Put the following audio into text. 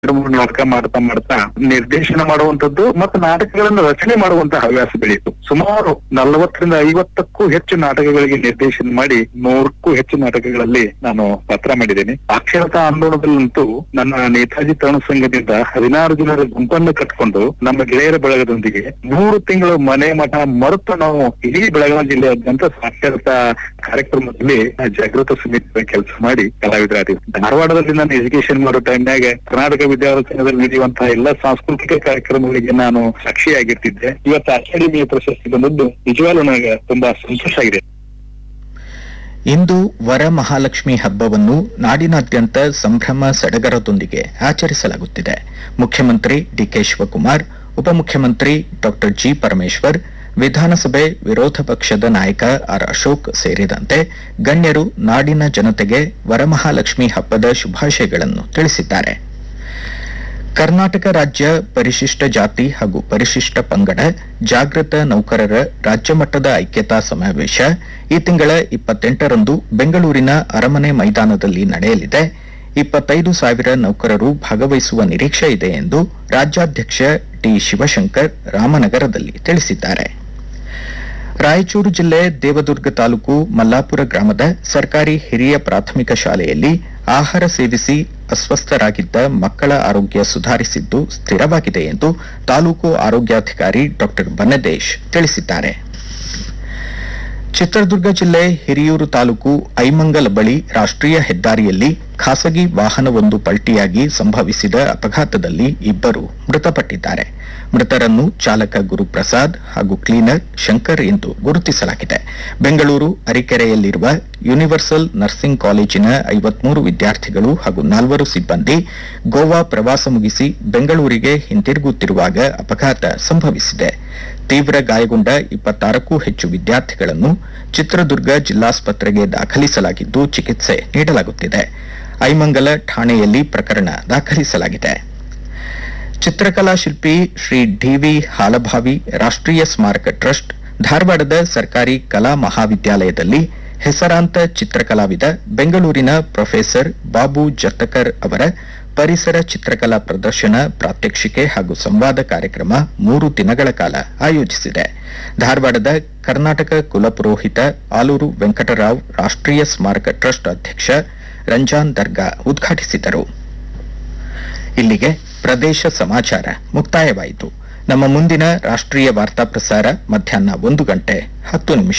ಮೂರು ನಾಟಕ ಮಾಡ್ತಾ ಮಾಡ್ತಾ ನಿರ್ದೇಶನ ಮಾಡುವಂತದ್ದು ಮತ್ತು ನಾಟಕಗಳನ್ನು ರಚನೆ ಮಾಡುವಂತ ಹವ್ಯಾಸ ಬೆಳೆಯಿತು. ಸುಮಾರು 40-50ಕ್ಕೂ ಹೆಚ್ಚು ನಾಟಕಗಳಿಗೆ ನಿರ್ದೇಶನ ಮಾಡಿ 100ಕ್ಕೂ ಹೆಚ್ಚು ನಾಟಕಗಳಲ್ಲಿ ನಾನು ಪಾತ್ರ ಮಾಡಿದ್ದೇನೆ. ಸಾಕ್ಷರತಾ ಆಂದೋಲನದಲ್ಲಂತೂ ನನ್ನ ನೇತಾಜಿ ತರುಣ ಸಂಘದಿಂದ 16 ಜನರ ಗುಂಪನ್ನು ಕಟ್ಕೊಂಡು ನಮ್ಮ ಗೆಳೆಯರ ಬಳಗದೊಂದಿಗೆ 3 ತಿಂಗಳು ಮನೆ ಮಠ ಮರೆತು ನಾವು ಇಡೀ ಬೆಳಗಾವಿ ಜಿಲ್ಲೆಯಾದ್ಯಂತ ಸಾಕ್ಷರತಾ ಕಾರ್ಯಕ್ರಮದಲ್ಲಿ ಜಾಗೃತ ಸಮಿತಿ ಕೆಲಸ ಮಾಡಿ ಕಲಾವಿದರಾದ. ಧಾರವಾಡದಲ್ಲಿ ನಾನು ಎಜುಕೇಶನ್ ಮಾಡೋ ಟೈಮ್ನಾಗ ಕರ್ನಾಟಕ ವಿದ್ಯಾರ್ಥಿ ಸಂಘದಲ್ಲಿ ನಡೆಯುವಂತಹ ಎಲ್ಲಾ ಸಾಂಸ್ಕೃತಿಕ ಕಾರ್ಯಕ್ರಮಗಳಿಗೆ ನಾನು ಸಾಕ್ಷಿಯಾಗಿರ್ತಿದ್ದೆ. ಇವತ್ತು ಅಕಾಡೆಮಿಯ ಪ್ರಶಸ್ತಿ ಬಂದದ್ದು ನಿಜವಾಗ್ಲೂ ನನಗೆ ತುಂಬಾ ಸಂತೋಷ ಆಗಿದೆ. ಇಂದು ವರಮಹಾಲಕ್ಷ್ಮಿ ಹಬ್ಬವನ್ನು ನಾಡಿನಾದ್ಯಂತ ಸಂಭ್ರಮ ಸಡಗರದೊಂದಿಗೆ ಆಚರಿಸಲಾಗುತ್ತಿದೆ. ಮುಖ್ಯಮಂತ್ರಿ ಡಿಕೆ ಶಿವಕುಮಾರ್, ಉಪಮುಖ್ಯಮಂತ್ರಿ ಡಾ ಜಿ ಪರಮೇಶ್ವರ್, ವಿಧಾನಸಭೆ ವಿರೋಧ ಪಕ್ಷದ ನಾಯಕ ಆರ್ ಅಶೋಕ್ ಸೇರಿದಂತೆ ಗಣ್ಯರು ನಾಡಿನ ಜನತೆಗೆ ವರಮಹಾಲಕ್ಷ್ಮಿ ಹಬ್ಬದ ಶುಭಾಶಯಗಳನ್ನು ತಿಳಿಸಿದ್ದಾರೆ. ಕರ್ನಾಟಕ ರಾಜ್ಯ ಪರಿಶಿಷ್ಟ ಜಾತಿ ಹಾಗೂ ಪರಿಶಿಷ್ಟ ಪಂಗಡ ಜಾಗೃತ ನೌಕರರ ರಾಜ್ಯ ಮಟ್ಟದ ಐಕ್ಯತಾ ಸಮಾವೇಶ ಈ ತಿಂಗಳ 28ರಂದು ಬೆಂಗಳೂರಿನ ಅರಮನೆ ಮೈದಾನದಲ್ಲಿ ನಡೆಯಲಿದೆ. 25,000 ನೌಕರರು ಭಾಗವಹಿಸುವ ನಿರೀಕ್ಷೆ ಇದೆ ಎಂದು ರಾಜ್ಯಾಧ್ಯಕ್ಷ ಟಿ ಶಿವಶಂಕರ್ ರಾಮನಗರದಲ್ಲಿ ತಿಳಿಸಿದ್ದಾರೆ. ರಾಯಚೂರು ಜಿಲ್ಲೆ ದೇವದುರ್ಗ ತಾಲೂಕು ಮಲ್ಲಾಪುರ ಗ್ರಾಮದ ಸರ್ಕಾರಿ ಹಿರಿಯ ಪ್ರಾಥಮಿಕ ಶಾಲೆಯಲ್ಲಿ ಆಹಾರ ಸೇವಿಸಿ ಅಸ್ವಸ್ಥರಾಗಿದ್ದ ಮಕ್ಕಳ ಆರೋಗ್ಯ ಸುಧಾರಿಸಿದ್ದು ಸ್ಥಿರವಾಗಿದೆ ಎಂದು ತಾಲೂಕು ಆರೋಗ್ಯಾಧಿಕಾರಿ ಡಾ ಬನ್ನದೇಶ್ ತಿಳಿಸಿದ್ದಾರೆ. ಚಿತ್ರದುರ್ಗ ಜಿಲ್ಲೆ ಹಿರಿಯೂರು ತಾಲೂಕು ಐಮಂಗಲ ಬಳಿ ರಾಷ್ಟ್ರೀಯ ಹೆದ್ದಾರಿಯಲ್ಲಿ ಖಾಸಗಿ ವಾಹನವೊಂದು ಪಲ್ಟಿಯಾಗಿ ಸಂಭವಿಸಿದ ಅಪಘಾತದಲ್ಲಿ 2 ಮೃತಪಟ್ಟಿದ್ದಾರೆ. ಮೃತರನ್ನು ಚಾಲಕ ಗುರುಪ್ರಸಾದ್ ಹಾಗೂ ಕ್ಲೀನರ್ ಶಂಕರ್ ಎಂದು ಗುರುತಿಸಲಾಗಿದೆ. ಬೆಂಗಳೂರು ಅರಿಕೆರೆಯಲ್ಲಿರುವ ಯೂನಿವರ್ಸಲ್ ನರ್ಸಿಂಗ್ ಕಾಲೇಜಿನ 53 ವಿದ್ಯಾರ್ಥಿಗಳು ಹಾಗೂ 4 ಸಿಬ್ಬಂದಿ ಗೋವಾ ಪ್ರವಾಸ ಮುಗಿಸಿ ಬೆಂಗಳೂರಿಗೆ ಹಿಂತಿರುಗುತ್ತಿರುವಾಗ ಅಪಘಾತ ಸಂಭವಿಸಿದೆ. ತೀವ್ರ ಗಾಯಗೊಂಡ 26ಕ್ಕೂ ಹೆಚ್ಚು ವಿದ್ಯಾರ್ಥಿಗಳನ್ನು ಚಿತ್ರದುರ್ಗ ಜಿಲ್ಲಾಸ್ಪತ್ರೆಗೆ ದಾಖಲಿಸಲಾಗಿದ್ದು ಚಿಕಿತ್ಸೆ ನೀಡಲಾಗುತ್ತಿದೆ. ಐಮಂಗಲ ಠಾಣೆಯಲ್ಲಿ ಪ್ರಕರಣ ದಾಖಲಿಸಲಾಗಿದೆ. ಚಿತ್ರಕಲಾ ಶಿಲ್ಪಿ ಶ್ರೀ ಡಿವಿ ಹಾಲಭಾವಿ ರಾಷ್ಟ್ರೀಯ ಸ್ಮಾರಕ ಟ್ರಸ್ಟ್ ಧಾರವಾಡದ ಸರ್ಕಾರಿ ಕಲಾ ಮಹಾವಿದ್ಯಾಲಯದಲ್ಲಿ ಹೆಸರಾಂತ ಚಿತ್ರಕಲಾವಿದ ಬೆಂಗಳೂರಿನ ಪ್ರೊಫೆಸರ್ ಬಾಬು ಜತ್ತಕರ್ ಅವರ ಪರಿಸರ ಚಿತ್ರಕಲಾ ಪ್ರದರ್ಶನ, ಪ್ರಾತ್ಯಕ್ಷಿಕೆ ಹಾಗೂ ಸಂವಾದ ಕಾರ್ಯಕ್ರಮ 3 ದಿನಗಳ ಕಾಲ ಆಯೋಜಿಸಿದೆ. ಧಾರವಾಡದ ಕರ್ನಾಟಕ ಕುಲಪುರೋಹಿತ ಆಲೂರು ವೆಂಕಟರಾವ್ ರಾಷ್ಟ್ರೀಯ ಸ್ಮಾರಕ ಟ್ರಸ್ಟ್ ಅಧ್ಯಕ್ಷ ರಂಜಾನ್ ದರ್ಗಾ ಉದ್ಘಾಟಿಸಿದರು. ಇಲ್ಲಿಗೆ ಪ್ರದೇಶ ಸಮಾಚಾರ ಮುಕ್ತಾಯವಾಯಿತು. ನಮ್ಮ ಮುಂದಿನ ರಾಷ್ಟ್ರೀಯ ವಾರ್ತಾ ಪ್ರಸಾರ ಮಧ್ಯಾಹ್ನ 1:10